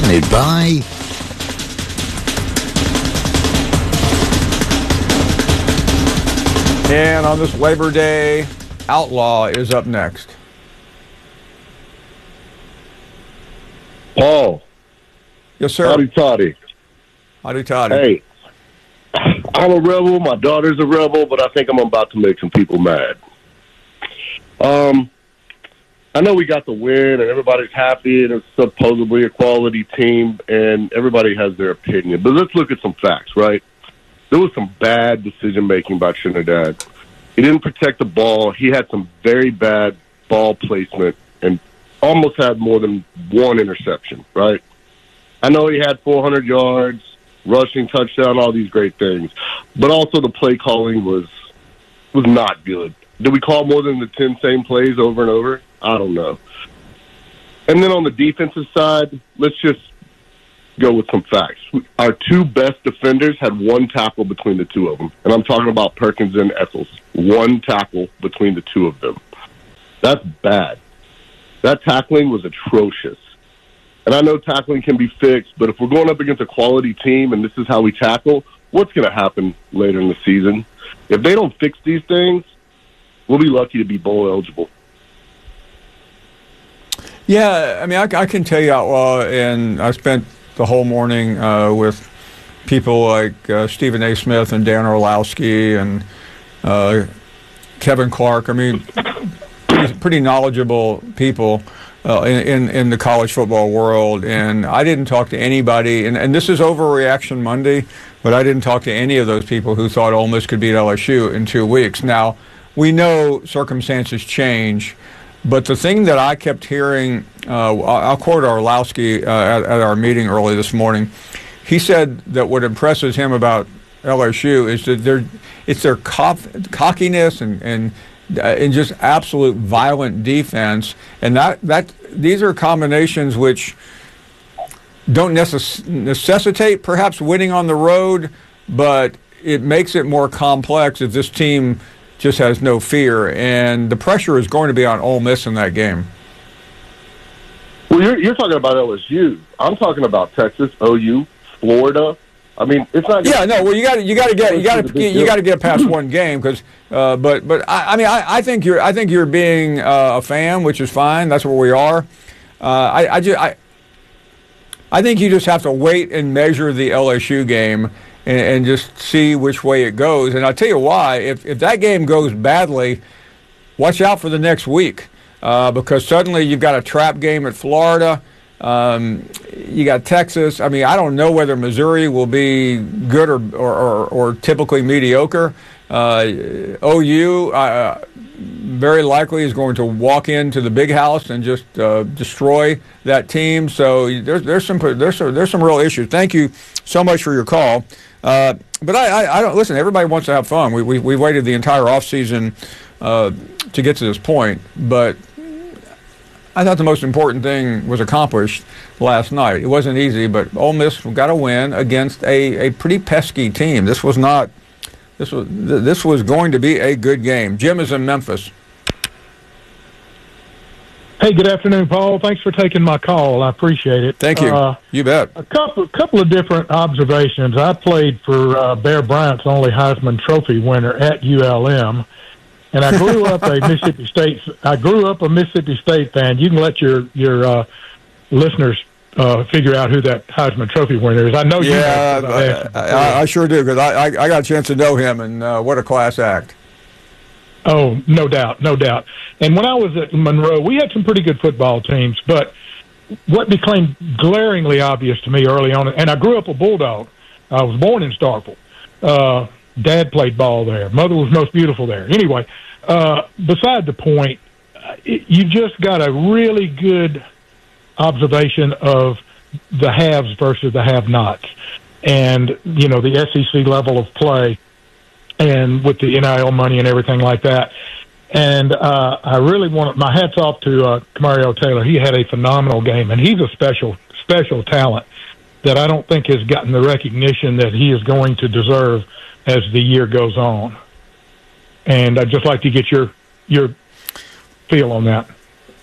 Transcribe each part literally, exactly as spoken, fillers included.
Presented by... And on this Labor Day, Outlaw is up next. Paul. Yes, sir. Howdy, toddy. Howdy, toddy. Hey, I'm a rebel. My daughter's a rebel, but I think I'm about to make some people mad. Um, I know we got the win, and everybody's happy, and it's supposedly a quality team, and everybody has their opinion. But let's look at some facts, right? There was some bad decision-making by Trinidad. He didn't protect the ball. He had some very bad ball placement and almost had more than one interception, right? I know he had four hundred yards, rushing touchdown, all these great things. But also the play calling was was not good. Did we call more than the ten same plays over and over? I don't know. And then on the defensive side, let's just go with some facts. Our two best defenders had one tackle between the two of them. And I'm talking about Perkins and Eccles. One tackle between the two of them. That's bad. That tackling was atrocious. And I know tackling can be fixed, but if we're going up against a quality team and this is how we tackle, what's going to happen later in the season? If they don't fix these things, we'll be lucky to be bowl eligible. Yeah, I mean, I, I can tell you, Outlaw, and I spent the whole morning uh, with people like uh, Stephen A. Smith and Dan Orlowski and uh, Kevin Clark. I mean, pretty, pretty knowledgeable people uh, in, in, in the college football world. And I didn't talk to anybody, and, and this is Overreaction Monday, but I didn't talk to any of those people who thought Ole Miss could beat L S U in two weeks. Now, we know circumstances change. But the thing that I kept hearing, uh, I'll quote Orlowski uh, at, at our meeting early this morning. He said that what impresses him about L S U is that they're, it's their cock, cockiness and and, uh, and just absolute violent defense. And that, that these are combinations which don't necess- necessitate perhaps winning on the road, but it makes it more complex if this team just has no fear, and the pressure is going to be on Ole Miss in that game. Well, you're, you're talking about L S U. I'm talking about Texas, O U, Florida. I mean, it's not. Yeah, no. Well, you got you got to get you got to you got to get past one game because. Uh, but but I, I mean I, I think you're I think you're being uh, a fan, which is fine. That's where we are. Uh, I I, just, I I think you just have to wait and measure the L S U game. And, and just see which way it goes. And I'll tell you why. If if that game goes badly, watch out for the next week uh, because suddenly you've got a trap game at Florida. Um, you got Texas. I mean, I don't know whether Missouri will be good or or, or, or typically mediocre. Uh, O U uh, very likely is going to walk into the big house and just uh, destroy that team. So there's there's some there's some, there's some real issues. Thank you so much for your call. Uh, but I, I, I don't listen. Everybody wants to have fun. We we we waited the entire off season uh, to get to this point, but I thought the most important thing was accomplished last night. It wasn't easy, but Ole Miss got a win against a, a pretty pesky team. This was not. This was this was going to be a good game. Jim is in Memphis. Hey, good afternoon, Paul. Thanks for taking my call. I appreciate it. Thank you. Uh, you bet. A couple, couple of different observations. I played for uh, Bear Bryant's only Heisman Trophy winner at U L M, and I grew up a Mississippi State. I grew up a Mississippi State fan. You can let your your uh, listeners uh, figure out who that Heisman Trophy winner is. I know you. Yeah, know I, I, I sure do because I, I I got a chance to know him, and uh, what a class act. Oh, no doubt, no doubt. And when I was at Monroe, we had some pretty good football teams, but what became glaringly obvious to me early on, and I grew up a Bulldog. I was born in Starkville. Uh, Dad played ball there. Mother was most beautiful there. Anyway, uh, beside the point, it, you just got a really good observation of the haves versus the have-nots. And, you know, the S E C level of play, and with the N I L money and everything like that. And uh, I really want my hats off to uh, Mario Taylor. He had a phenomenal game, and he's a special, special talent that I don't think has gotten the recognition that he is going to deserve as the year goes on. And I'd just like to get your your feel on that.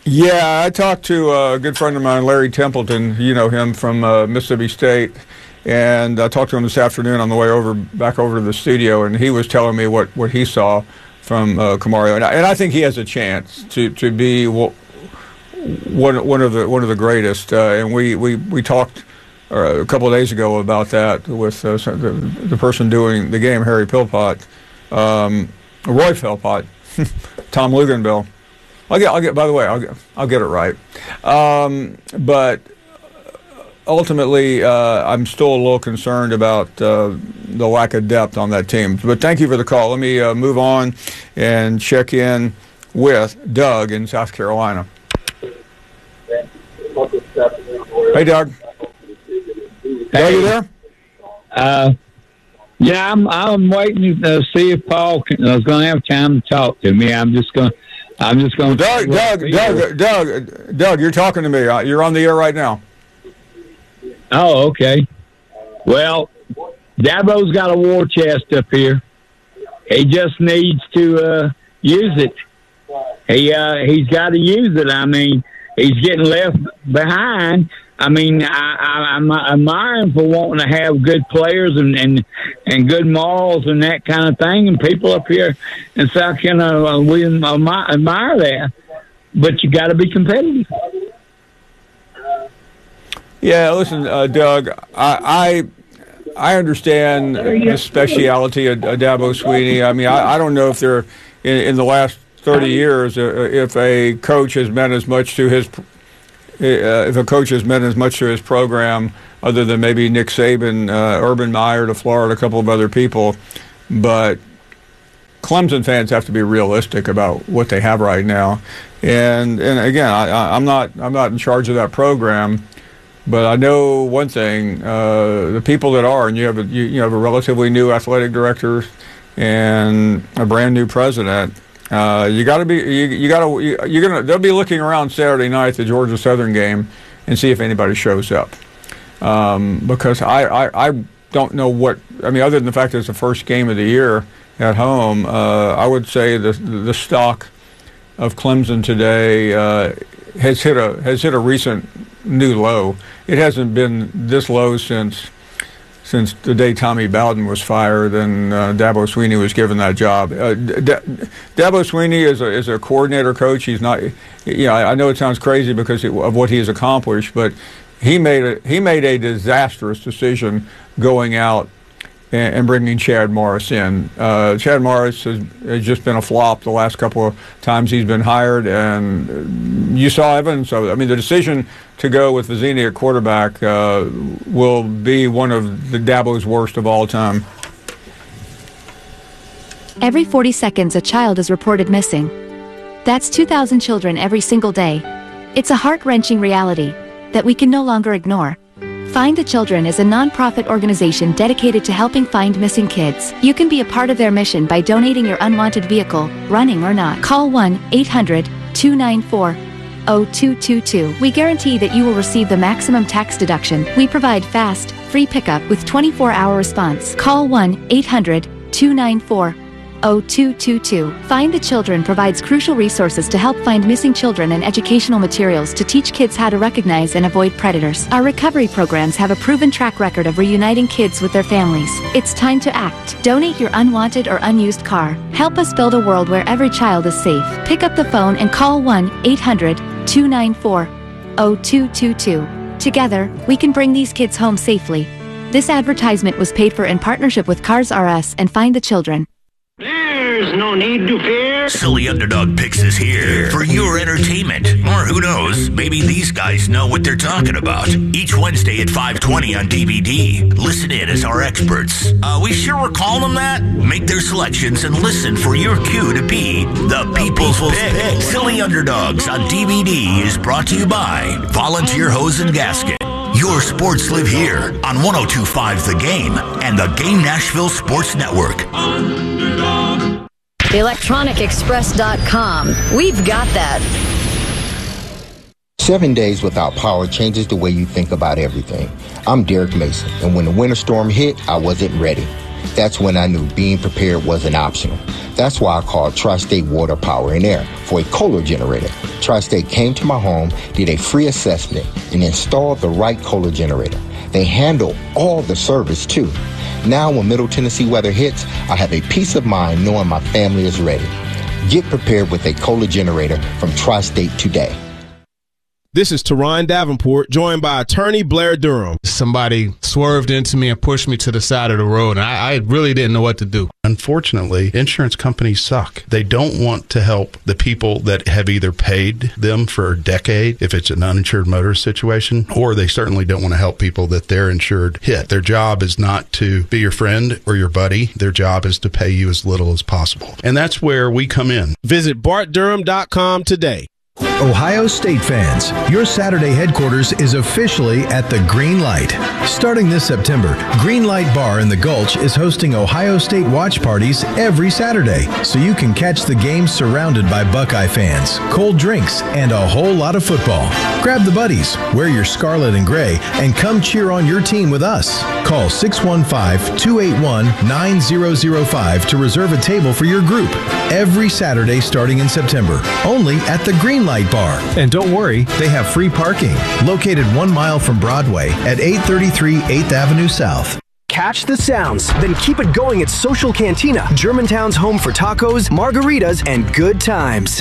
Yeah, I talked to a good friend of mine, Larry Templeton. You know him from uh, Mississippi State. And I talked to him this afternoon on the way over, back over to the studio, and he was telling me what, what he saw from uh, Kamario. And I, and I think he has a chance to, to be one, one of the one of the greatest. Uh, and we, we, we talked uh, a couple of days ago about that with uh, the, the person doing the game, Harry Philpott, um, Roy Philpott, Tom Luganville. I'll get, I'll get. By the way, I'll get, I'll get it right. Um, but ultimately, uh, I'm still a little concerned about uh, the lack of depth on that team. But thank you for the call. Let me uh, move on and check in with Doug in South Carolina. Hey, Doug. Hey. Doug, you there? Uh, yeah, I'm. I'm waiting to see if Paul can, is going to have time to talk to me. I'm just going. I'm just going. Doug, Doug, Doug, Doug, Doug, you're talking to me. You're on the air right now. Oh, okay. Well, Dabo's got a war chest up here. He just needs to uh, use it. He uh, he's got to use it. I mean, he's getting left behind. I mean, I, I, I'm admiring for wanting to have good players and, and and good morals and that kind of thing. And people up here in South Carolina, we admire that. But you got to be competitive. Yeah, listen, uh, Doug, I, I I understand the speciality of, of Dabo Swinney. I mean, I, I don't know if they're in, in the last thirty years, uh, if a coach has meant as much to his uh, if a coach has meant as much to his program, other than maybe Nick Saban, uh, Urban Meyer to Florida, a couple of other people, but Clemson fans have to be realistic about what they have right now. And and again, I, I'm not I'm not in charge of that program. But I know one thing: uh, the people that are, and you have a you, you have a relatively new athletic director and a brand new president. Uh, you got to be you, you got to you, you're gonna they'll be looking around Saturday night at the Georgia Southern game and see if anybody shows up. Um, because I, I I don't know what I mean other than the fact that it's the first game of the year at home. Uh, I would say the the stock of Clemson today uh, has hit a has hit a recent new low. It hasn't been this low since since the day Tommy Bowden was fired and uh, Dabo Swinney was given that job. Uh, D- Dabo Swinney is a is a coordinator coach. He's not. You know, I know it sounds crazy because of what he has accomplished, but he made a he made a disastrous decision going out and, and bringing Chad Morris in. Uh, Chad Morris has, has just been a flop the last couple of times he's been hired, and you saw evidence of it. I mean, the decision to go with Vizzini at quarterback uh, will be one of the Dabo's worst of all time. Every forty seconds, a child is reported missing. That's two thousand children every single day. It's a heart-wrenching reality that we can no longer ignore. Find the Children is a non-profit organization dedicated to helping find missing kids. You can be a part of their mission by donating your unwanted vehicle, running or not. Call one eight hundred two nine four oh two two two. We guarantee that you will receive the maximum tax deduction. We provide fast, free pickup with twenty-four hour response. Call one eight hundred two nine four oh two two two. Find the Children provides crucial resources to help find missing children and educational materials to teach kids how to recognize and avoid predators. Our recovery programs have a proven track record of reuniting kids with their families. It's time to act. Donate your unwanted or unused car. Help us build a world where every child is safe. Pick up the phone and call one eight hundred two nine four oh two two two. Together, we can bring these kids home safely. This advertisement was paid for in partnership with Cars R Us and Find the Children. There's no need to fear. Silly Underdog Picks is here for your entertainment. Or who knows, maybe these guys know what they're talking about. Each Wednesday at five twenty on D V D. Listen in as our experts. Uh, we sure we're calling them that? Make their selections and listen for your cue to be the People's Pick. Silly Underdogs on D V D is brought to you by Volunteer Hose and Gasket. Your sports live here on one oh two point five The Game and the Game Nashville Sports Network. electronic express dot com. We've got that. Seven days without power changes the way you think about everything. I'm Derek Mason, and when the winter storm hit, I wasn't ready. That's when I knew being prepared wasn't optional. That's why I called Tri-State Water, Power, and Air for a Kohler generator. Tri-State came to my home, did a free assessment, and installed the right Kohler generator. They handle all the service, too. Now, when Middle Tennessee weather hits, I have a peace of mind knowing my family is ready. Get prepared with a Kohler generator from Tri-State today. This is Teron Davenport, joined by attorney Blair Durham. Somebody swerved into me and pushed me to the side of the road, and I, I really didn't know what to do. Unfortunately, insurance companies suck. They don't want to help the people that have either paid them for a decade, if it's an uninsured motorist situation, or they certainly don't want to help people that they're insured hit. Their job is not to be your friend or your buddy. Their job is to pay you as little as possible. And that's where we come in. Visit bart durham dot com today. Ohio State fans, your Saturday headquarters is officially at the Green Light. Starting this September, Green Light Bar in the Gulch is hosting Ohio State watch parties every Saturday, so you can catch the game surrounded by Buckeye fans, cold drinks, and a whole lot of football. Grab the buddies, wear your scarlet and gray, and come cheer on your team with us. Call six one five, two eight one, nine zero zero five to reserve a table for your group every Saturday starting in September, only at the Green Light Bar. And don't worry, they have free parking, located one mile from Broadway at eight thirty-three eighth Avenue South. Catch the sounds, then keep it going at Social Cantina, Germantown's home for tacos, margaritas, and good times.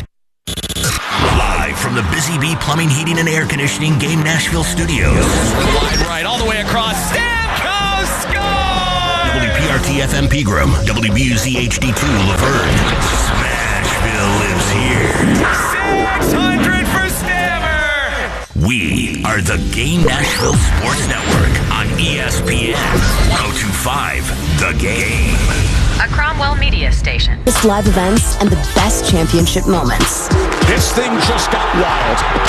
Live from the Busy Bee Plumbing, Heating, and Air Conditioning Game Nashville Studios. Wide right, all the way across. Stamkos scores! W P R T F M Pegram, W B U Z H D two Laverne. Smashville lives here. six hundred for Stammer! We are the Game Nashville Sports Network on E S P N one oh two point five The Game. A Cromwell Media Station. Live events and the best championship moments. This thing just got wild.